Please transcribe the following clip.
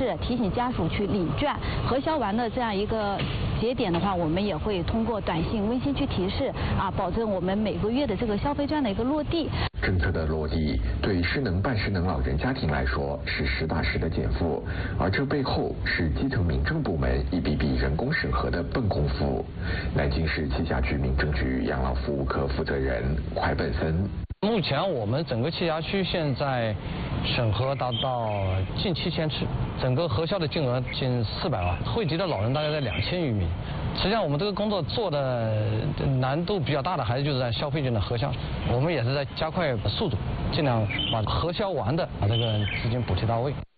示，提醒家属去领券。核销完的这样一个节点的话，我们也会通过短信温馨去提示保证我们每个月的这个消费券的一个落地。 政策的落地对失能半失能老人家庭来说是实打实的减负，而这背后是基层民政部门一笔笔人工审核的笨功夫。南京市栖霞区民政局养老服务科负责人怀本森。 目前我们整个栖霞区现在审核达到近7000次，整个核销的金额近400万，惠及的老人大概在2000余名。实际上我们这个工作做的难度比较大的还是就是在消费券的核销，我们也是在加快速度，尽量把核销完的把这个资金补贴到位。